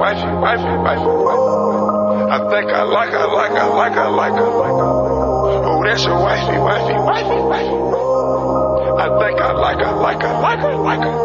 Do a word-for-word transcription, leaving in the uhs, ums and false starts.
wifey, wifey, wifey, wifey. I think I like her, like her, like her, like her, like her. Oh, that's your wifey, wifey, wifey, wifey. I think I like her, like her, like her, like her.